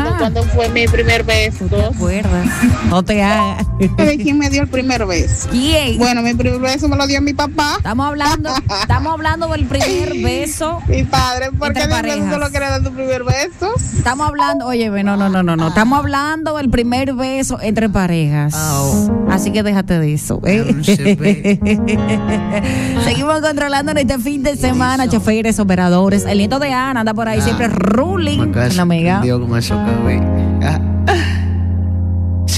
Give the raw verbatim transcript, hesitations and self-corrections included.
acuerdo cuándo fue mi primer beso. ¿Tú te acuerdas? No te hagas. ¿De quién me dio el primer beso? ¿Quién? Bueno, mi primer beso me lo dio mi papá. Estamos hablando, estamos hablando del primer beso. Mi padre, ¿por qué parejas? solo quería dar tu primer beso? Estamos hablando, oye, no, no, no, no, no. Estamos hablando del primer beso entre parejas. Oh. Así que déjate de eso. ¿eh? Seguimos controlando en este fin de semana, choferes, operadores. El nieto de Ana anda por ahí ah, siempre ruling. Una amiga. Dios, con eso,